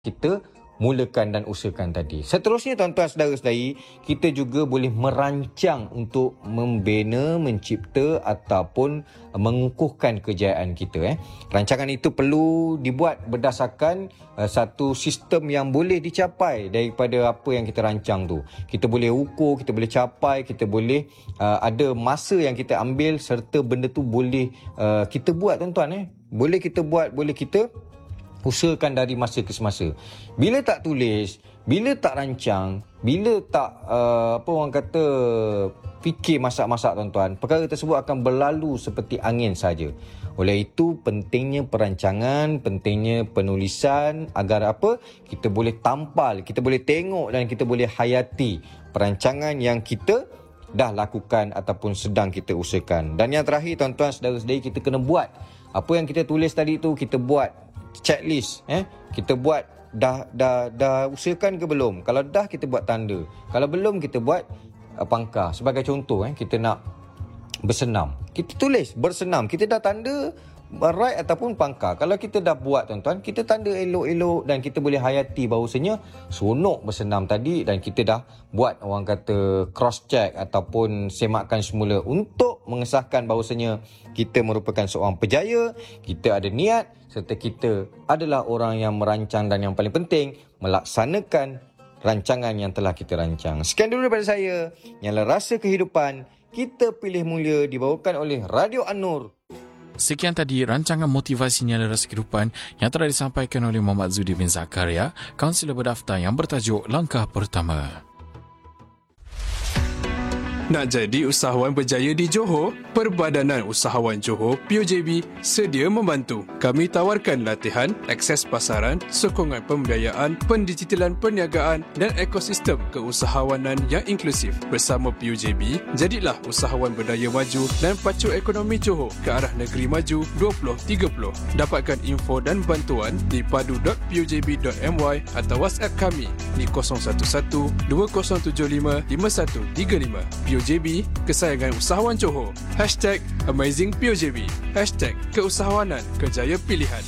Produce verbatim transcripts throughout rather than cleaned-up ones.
kita mulakan dan usahakan tadi. Seterusnya tuan-tuan saudara-saudari, kita juga boleh merancang untuk membina, mencipta ataupun mengukuhkan kejayaan kita. Eh. Rancangan itu perlu dibuat berdasarkan uh, satu sistem yang boleh dicapai daripada apa yang kita rancang tu. Kita boleh ukur, kita boleh capai, kita boleh uh, ada masa yang kita ambil serta benda tu boleh uh, kita buat tuan-tuan. Eh. Boleh kita buat, boleh kita usahakan dari masa ke semasa. Bila tak tulis, bila tak rancang, bila tak uh, apa orang kata fikir masak-masak tuan-tuan, perkara tersebut akan berlalu seperti angin saja. Oleh itu pentingnya perancangan, pentingnya penulisan agar apa? Kita boleh tampal, kita boleh tengok dan kita boleh hayati perancangan yang kita dah lakukan ataupun sedang kita usahakan. Dan yang terakhir tuan-tuan saudara-saudari, kita kena buat apa yang kita tulis tadi tu, kita buat checklist. eh kita buat dah dah dah usahakan ke belum. Kalau dah, kita buat tanda. Kalau belum, kita buat uh, pangkah. Sebagai contoh, eh kita nak bersenam, kita tulis bersenam, kita dah tanda right ataupun pangkah. Kalau kita dah buat tuan-tuan, kita tanda elok-elok dan kita boleh hayati bahawasanya seronok bersenam tadi, dan kita dah buat orang kata cross check ataupun semakkan semula untuk mengesahkan bahawasanya kita merupakan seorang pejaya, kita ada niat serta kita adalah orang yang merancang dan yang paling penting melaksanakan rancangan yang telah kita rancang. Sekian dulu daripada saya, Nyala Rasa Kehidupan, Kita Pilih Mulia, dibawakan oleh Radio An-Nur. Sekian tadi rancangan motivasi Nyala Rasa Kehidupan yang telah disampaikan oleh Muhammad Zudi bin Zakaria, kaunselor berdaftar yang bertajuk Langkah Pertama. Nak jadi usahawan berjaya di Johor? Perbadanan Usahawan Johor P U J B sedia membantu. Kami tawarkan latihan, akses pasaran, sokongan pembiayaan, pendigitalan perniagaan dan ekosistem keusahawanan yang inklusif. Bersama P U J B, jadilah usahawan berdaya maju dan pacu ekonomi Johor ke arah negeri maju dua ribu tiga puluh. Dapatkan info dan bantuan di padu dot p u j b dot m y atau WhatsApp kami di kosong satu satu dua kosong tujuh lima lima satu tiga lima. P U J B, kesayangan usahawan Johor. Hashtag Amazing P U J B. Hashtag keusahawanan kerjaya pilihan.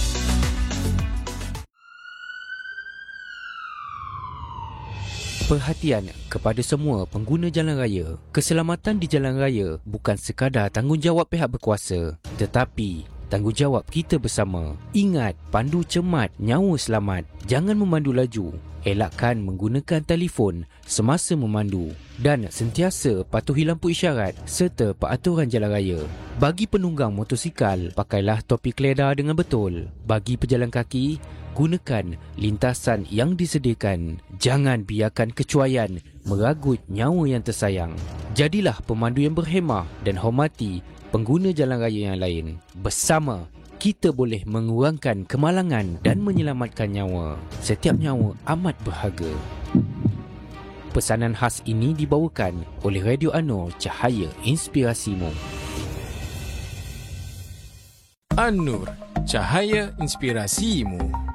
Perhatian kepada semua pengguna jalan raya. Keselamatan di jalan raya bukan sekadar tanggungjawab pihak berkuasa, tetapi tanggungjawab kita bersama. Ingat, pandu cermat, nyawa selamat. Jangan memandu laju. Elakkan menggunakan telefon semasa memandu dan sentiasa patuhi lampu isyarat serta peraturan jalan raya. Bagi penunggang motosikal, pakailah topi keleda dengan betul. Bagi pejalan kaki, gunakan lintasan yang disediakan. Jangan biarkan kecuaian meragut nyawa yang tersayang. Jadilah pemandu yang berhemah dan hormati pengguna jalan raya yang lain. Bersama, kita boleh mengurangkan kemalangan dan menyelamatkan nyawa. Setiap nyawa amat berharga. Pesanan khas ini dibawakan oleh Radio An-Nur, Cahaya Inspirasimu. An-Nur, Cahaya Inspirasimu.